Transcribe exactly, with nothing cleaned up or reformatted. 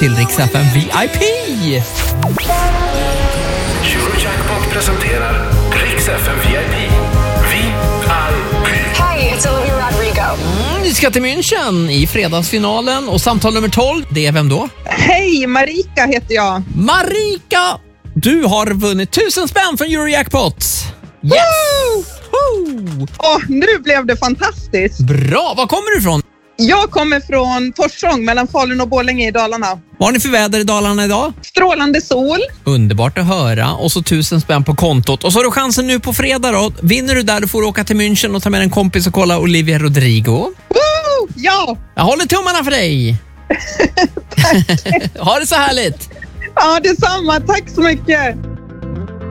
till Rix F M V I P. Eurojackpot presenterar Rix F M V I P. V I P. Hi, it's Olivia Rodrigo. Mm, vi ska till München i fredagsfinalen och samtal nummer tolv, det är vem då? Hej, Marika heter jag. Marika! Du har vunnit tusen spänn från Eurojackpot. Yes! Woo! Åh, nu blev det fantastiskt. Bra, var kommer du ifrån? Jag kommer från Torsång mellan Falun och Borlänge i Dalarna. Vad har ni för väder i Dalarna idag? Strålande sol. Underbart att höra. Och så tusen spänn på kontot. Och så har du chansen nu på fredag då. Vinner du där, du får åka till München och ta med en kompis och kolla Olivia Rodrigo. Woo! Ja! Jag håller tummarna för dig. Ha det så härligt. Ja, detsamma. Tack så mycket.